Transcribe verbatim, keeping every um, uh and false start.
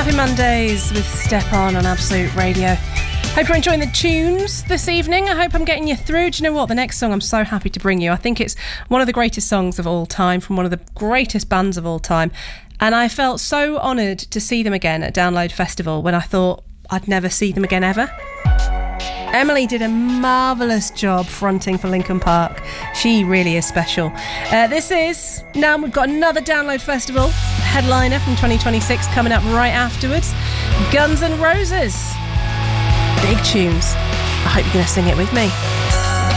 Happy Mondays with Step On on Absolute Radio. Hope you're enjoying the tunes this evening. I hope I'm getting you through. Do you know what? The next song I'm so happy to bring you. I think it's one of the greatest songs of all time from one of the greatest bands of all time. And I felt so honoured to see them again at Download Festival when I thought I'd never see them again ever. Emily did a marvellous job fronting for Linkin Park. She really is special. Uh, this is, now we've got another Download Festival headliner from twenty twenty-six coming up right afterwards. Guns N' Roses. Big tunes. I hope you're going to sing it with me.